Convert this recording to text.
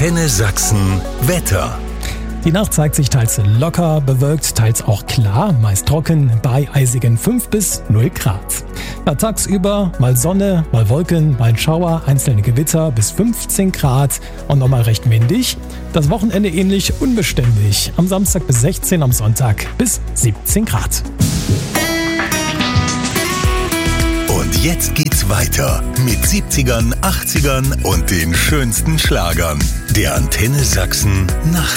Antenne Sachsen Wetter. Die Nacht zeigt sich teils locker, bewölkt, teils auch klar, meist trocken bei eisigen 5 bis 0 Grad. Ja, tagsüber mal Sonne, mal Wolken, mal Schauer, einzelne Gewitter bis 15 Grad und nochmal recht windig. Das Wochenende ähnlich unbeständig. Am Samstag bis 16, am Sonntag bis 17 Grad. Und jetzt geht's weiter mit 70ern, 80ern und den schönsten Schlagern. Der Antenne Sachsen Nacht.